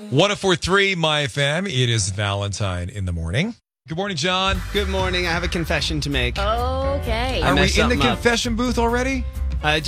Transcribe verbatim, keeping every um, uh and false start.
one oh four point three My F M. It is Valentine in the morning. Good morning, John. Good morning. I have a confession to make. Okay. I Are we messed in the something up. confession booth already? I just